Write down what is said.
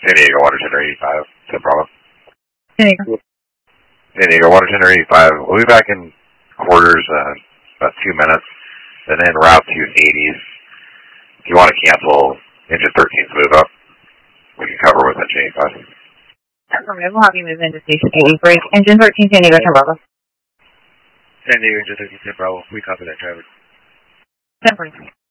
San Diego, Water Center 85, no problem. San Diego. San Diego, Water Center 85. We'll be back in quarters about 2 minutes, and then route to 80s. If you want to cancel engine 13's move up, we can cover with engine 85. Affirmative. We'll have you move into station 80. Break. Engine 13, San Diego, turn Bravo. San Diego, engine 13, Bravo. We copy that, driver. 10-43.